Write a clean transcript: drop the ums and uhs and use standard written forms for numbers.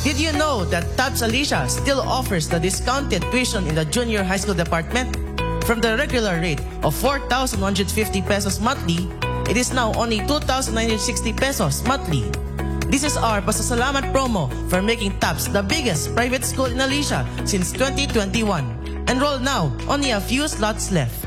Did you know that TABS Alicia still offers the discounted tuition in the junior high school department? From the regular rate of 4,150 pesos monthly, it is now only 2,960 pesos monthly. This is our pasasalamat promo for making TABS the biggest private school in Alicia since 2021. Enroll now, only a few slots left.